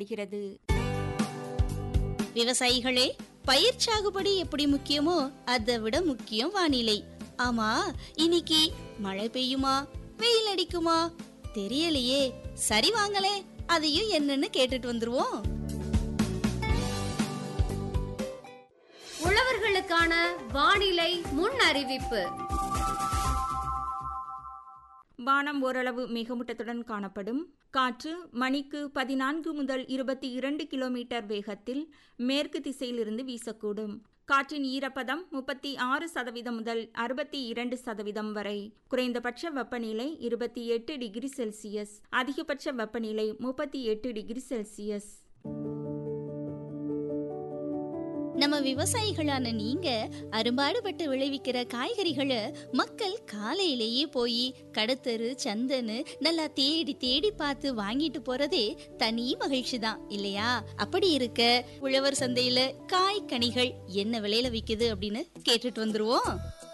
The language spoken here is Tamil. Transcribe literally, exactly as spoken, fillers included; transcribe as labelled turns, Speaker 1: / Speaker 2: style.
Speaker 1: எதிர்பார்க்கப்படுகிறது.
Speaker 2: விவசாயிகளே, பயிர் சாகுபடி எப்படி முக்கியமோ அதை விட முக்கியம் வானிலை. ஆமா, இன்னைக்கு மழை பெய்யுமா வெயில் அடிக்குமா தெரியலையே. சரி வாங்களே, அதையும் என்னன்னு கேட்டுட்டு வந்துருவோம்.
Speaker 3: உழவர்களுக்கான வானிலை முன் அறிவிப்பு.
Speaker 1: வானம் ஓரளவு மேகமூட்டத்துடன் காணப்படும். காற்று மணிக்கு பதினான்கு முதல் இருபத்தி இரண்டு கிலோமீட்டர் வேகத்தில் மேற்கு திசையிலிருந்து வீசக்கூடும். காற்றின் ஈரப்பதம் முப்பத்தி ஆறு சதவீதம் முதல் அறுபத்தி இரண்டு சதவீதம் வரை. குறைந்தபட்ச வெப்பநிலை இருபத்தி எட்டு டிகிரி செல்சியஸ், அதிகபட்ச வெப்பநிலை முப்பத்தி எட்டு டிகிரி செல்சியஸ்.
Speaker 2: நம்ம விவசாயிகளான நீங்க அரும்பாடுபட்டு விளைவிக்கிற காய்கறிகளை மக்கள் காலையிலேயே போய் கடத்தரு சந்தன்னு நல்லா தேடி தேடி பார்த்து வாங்கிட்டு போறதே தனி மகிழ்ச்சி தான் இல்லையா? அப்படி இருக்க உழவர் சந்தையில காய் கனிகள் என்ன விலையில விக்குது அப்படின்னு கேட்டுட்டு வந்துருவோம்.